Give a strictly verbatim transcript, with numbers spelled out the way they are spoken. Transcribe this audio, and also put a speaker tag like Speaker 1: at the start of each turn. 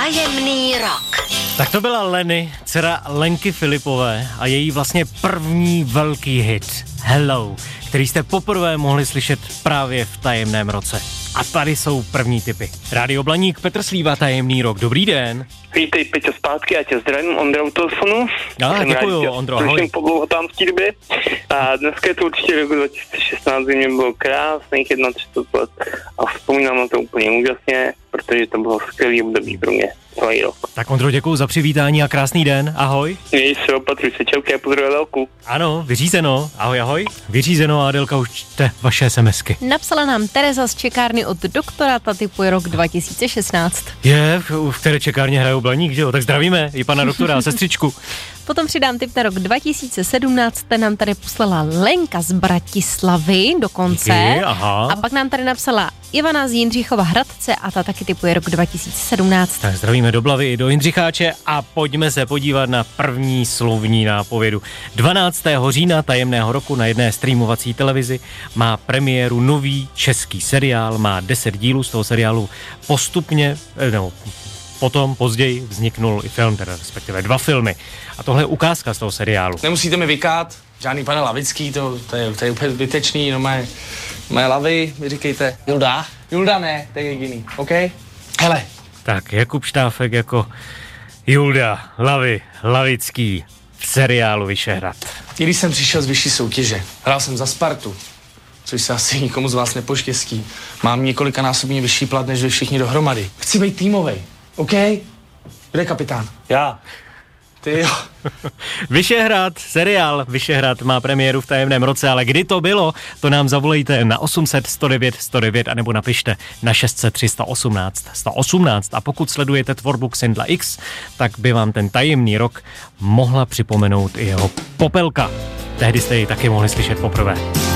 Speaker 1: Tajemný rok.
Speaker 2: Tak to byla Lenny, dcera Lenky Filipové a její vlastně první velký hit Hello, který jste poprvé mohli slyšet právě v tajemném roce. A tady jsou první tipy. Rádio Blaník, Petr Slíva, Tajemný rok. Dobrý den.
Speaker 3: Vítej, Peťo, zpátky, já tě zdravím, Ondra u telefonu.
Speaker 2: Ah, děkuju, Ondro, ahoj.
Speaker 3: Slyším po dlouhotánský době. A dneska je to určitě roku dva tisíce šestnáct, kdy mě bylo krásných třicet jedna let. A vzpomínám na to úplně úžasně, protože to bylo skvělý období pro mě. Celý rok.
Speaker 2: Tak Ondro, děkuju za přivítání a krásný den, ahoj.
Speaker 3: Měj se, opatruj se, čauky a pozdravuji Adélku.
Speaker 2: Ano, vyřízeno, ahoj, ahoj. Vyřízeno a Adélka už čte vaše SMSky.
Speaker 4: Napsala nám Tereza z čekárny od doktora, ta typuje rok dva tisíce šestnáct.
Speaker 2: Je, v, v které čekárně hrajou Blaník, že jo? Tak zdravíme i pana doktora a sestřičku.
Speaker 4: Potom přidám tip na rok dva tisíce sedmnáct, ten nám tady poslala Lenka z Bratislavy dokonce.
Speaker 2: Díky, aha.
Speaker 4: A pak nám tady napsala Ivana z Jindřichova Hradce a ta taky typuje rok dva tisíce sedmnáct.
Speaker 2: Tak zdravíme do Blavy i do Jindřicháče a pojďme se podívat na první slovní nápovědu. dvanáctého října tajemného roku na jedné streamovací televizi má premiéru nový český seriál, má deset dílů z toho seriálu postupně, no, potom později vzniknul i film, teda respektive dva filmy. A tohle je ukázka z toho seriálu.
Speaker 5: Nemusíte mi vykát, žádný pane Lavický, to, to, je, to je úplně zbytečný, no moje, moje lavy, vy říkejte. Julda? Julda ne, to je jediný, OK? Hele.
Speaker 2: Tak Jakub Štáfek jako Julda, Lavy, Lavický v seriálu Vyšehrad.
Speaker 5: Když jsem přišel z vyšší soutěže, hrál jsem za Spartu, což se asi nikomu z vás nepoštěstí. Mám několikanásobně vyšší plat než vy všichni dohromady. Chci být týmovej, OK? Kde je kapitán?
Speaker 3: Já.
Speaker 5: Ty jo.
Speaker 2: Vyšehrad, seriál Vyšehrad má premiéru v tajemném roce, ale kdy to bylo, to nám zavolejte na osm set sto devět sto devět anebo napište na šest set tři sto osmnáct sto osmnáct. A pokud sledujete tvorbu Xendla X, tak by vám ten tajemný rok mohla připomenout i jeho Popelka. Tehdy jste ji taky mohli slyšet poprvé.